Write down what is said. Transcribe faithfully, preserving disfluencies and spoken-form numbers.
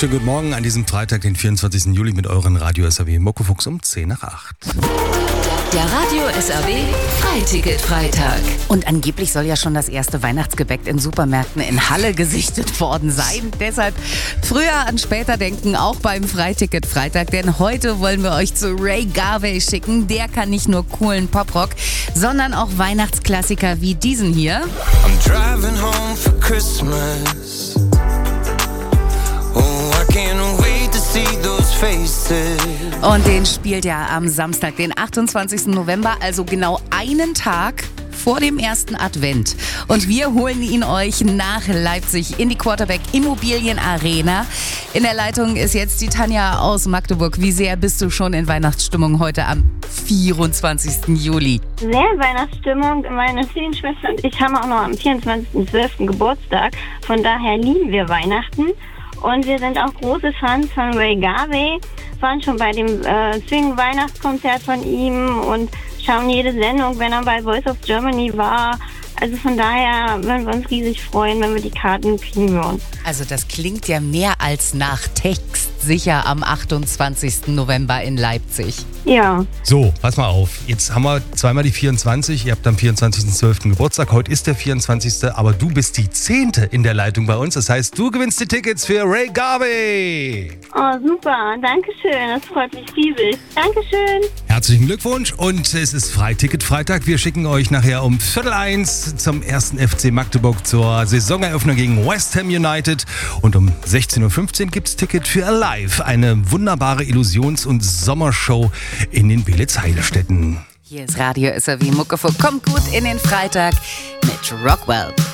Schönen guten Morgen an diesem Freitag, den vierundzwanzigsten Juli mit euren Radio S R W Muckefuchs um zehn nach acht. Der Radio S R W Freiticket-Freitag. Und angeblich soll ja schon das erste Weihnachtsgebäck in Supermärkten in Halle gesichtet worden sein. Deshalb früher an später denken, auch beim Freiticket-Freitag. Denn heute wollen wir euch zu Ray Garvey schicken. Der kann nicht nur coolen Poprock, sondern auch Weihnachtsklassiker wie diesen hier. I'm driving home for Christmas. Oh, I can't wait to see those faces. Und den spielt er am Samstag, den achtundzwanzigsten November, also genau einen Tag vor dem ersten Advent. Und wir holen ihn euch nach Leipzig in die Quarterback Immobilien Arena. In der Leitung ist jetzt die Tanja aus Magdeburg. Wie sehr bist du schon in Weihnachtsstimmung heute am vierundzwanzigsten Juli? Sehr in Weihnachtsstimmung. Meine Zwillingsschwester und ich haben auch noch am vierundzwanzigsten zwölften Geburtstag. Von daher lieben wir Weihnachten. Und wir sind auch große Fans von Ray Garvey. Waren schon bei dem äh, Swing-Weihnachtskonzert von ihm und schauen jede Sendung, wenn er bei Voice of Germany war. Also von daher würden wir uns riesig freuen, wenn wir die Karten kriegen würden. Also das klingt ja mehr als nach Text sicher am achtundzwanzigsten November in Leipzig. Ja. So, pass mal auf. Jetzt haben wir zweimal die vierundzwanzig. Ihr habt am vierundzwanzigsten zwölften Geburtstag. Heute ist der vierundzwanzigste Aber du bist die zehnte in der Leitung bei uns. Das heißt, du gewinnst die Tickets für Ray Garvey. Oh, super. Dankeschön. Das freut mich riesig. Dankeschön. Herzlichen Glückwunsch. Und es ist Freiticket-Freitag. Wir schicken euch nachher um Viertel eins zum ersten F C Magdeburg zur Saisoneröffnung gegen West Ham United. Und um sechzehn Uhr fünfzehn gibt es Ticket für Alive, eine wunderbare Illusions- und Sommershow in den Beelitz-Heilstätten. Hier ist Radio S R W Muckefuchs. Kommt gut in den Freitag mit Rockwell.